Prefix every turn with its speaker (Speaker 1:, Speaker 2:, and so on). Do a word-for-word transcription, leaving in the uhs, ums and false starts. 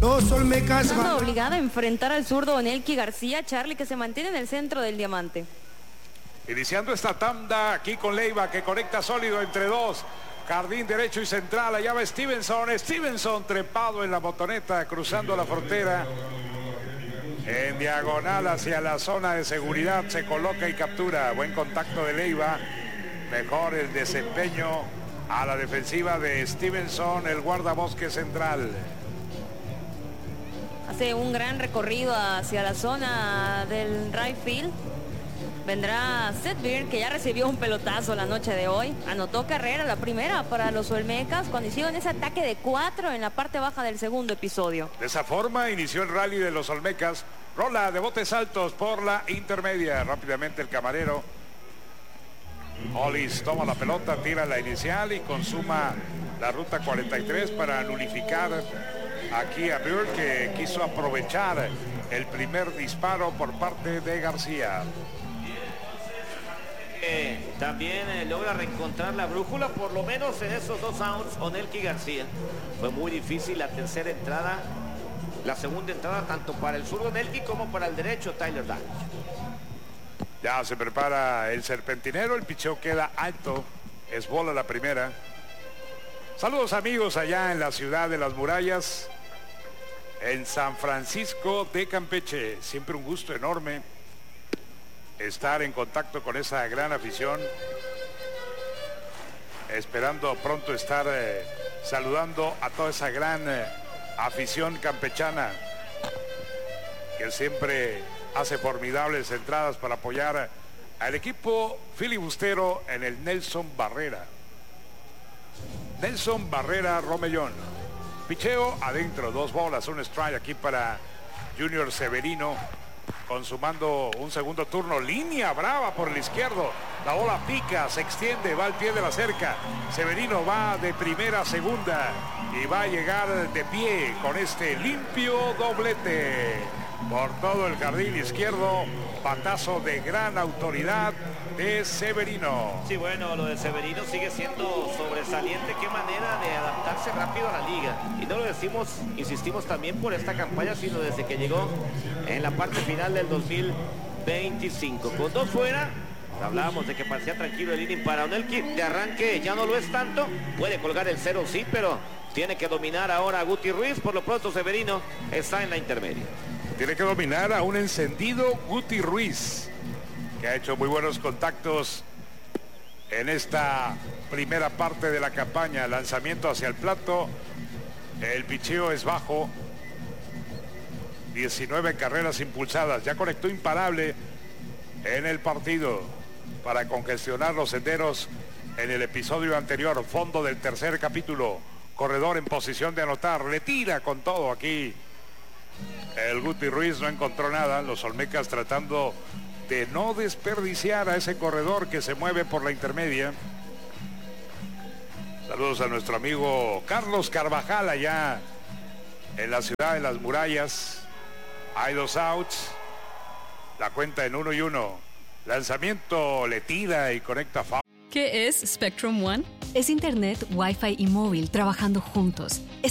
Speaker 1: Los Olmecas
Speaker 2: Estando
Speaker 1: van
Speaker 2: obligada a enfrentar al zurdo Onelki García, Charlie, que se mantiene en el centro del diamante.
Speaker 3: Iniciando esta tanda aquí con Leiva, que conecta sólido entre dos. Jardín derecho y central, allá va Stevenson. Stevenson trepado en la botoneta, cruzando la frontera. En diagonal hacia la zona de seguridad se coloca y captura. Buen contacto de Leiva. Mejor el desempeño a la defensiva de Stevenson, el guardabosque central.
Speaker 2: Hace un gran recorrido hacia la zona del right field. Vendrá Seth Beer, que ya recibió un pelotazo la noche de hoy. Anotó carrera, la primera para los Olmecas, cuando hicieron ese ataque de cuatro en la parte baja del segundo episodio.
Speaker 3: De esa forma inició el rally de los Olmecas. Rola de botes altos por la intermedia. Rápidamente el camarero Hollis toma la pelota, tira la inicial y consuma la ruta cuarenta y tres para nulificar aquí a Beer, que quiso aprovechar el primer disparo por parte de García.
Speaker 4: Eh, también eh, logra reencontrar la brújula, por lo menos en esos dos outs, Onelki García. Fue muy difícil la tercera entrada, la segunda entrada, tanto para el zurdo Onelki como para el derecho Tyler Dahl.
Speaker 3: Ya se prepara el serpentinero, el picheo queda alto, es bola la primera. Saludos amigos allá en la ciudad de las murallas, en San Francisco de Campeche. Siempre un gusto enorme estar en contacto con esa gran afición, esperando pronto estar eh, saludando a toda esa gran eh, afición campechana que siempre hace formidables entradas para apoyar al equipo filibustero en el Nelson Barrera. Nelson Barrera Romellón. Picheo adentro, dos bolas, un strike aquí para Junior Severino, consumando un segundo turno. Línea brava por el izquierdo, la bola pica, se extiende, va al pie de la cerca. Severino va de primera a segunda y va a llegar de pie con este limpio doblete por todo el jardín izquierdo. Batazo de gran autoridad de Severino.
Speaker 4: Sí, bueno, lo de Severino sigue siendo sobresaliente. Qué manera de adaptarse rápido a la liga. Y no lo decimos, insistimos también por esta campaña, sino desde que llegó en la parte final del dos mil veinticinco. Con dos fuera, hablábamos de que parecía tranquilo el inning para Onelki. De arranque ya no lo es tanto. Puede colgar el cero, sí, pero tiene que dominar ahora a Guti Ruiz. Por lo pronto Severino está en la intermedia.
Speaker 3: Tiene que dominar a un encendido Guti Ruiz, que ha hecho muy buenos contactos en esta primera parte de la campaña. Lanzamiento hacia el plato, el picheo es bajo, diecinueve carreras impulsadas, ya conectó imparable en el partido para congestionar los senderos en el episodio anterior. Fondo del tercer capítulo, corredor en posición de anotar, le tira con todo aquí el Guti Ruiz. No encontró nada, los Olmecas tratando de no desperdiciar a ese corredor que se mueve por la intermedia. Saludos a nuestro amigo Carlos Carvajal allá en la ciudad de las murallas. Hay dos outs, la cuenta en uno y uno. Lanzamiento, le tira y conecta foul.
Speaker 5: ¿Qué es Spectrum One?
Speaker 6: Es internet, Wi-Fi y móvil trabajando juntos.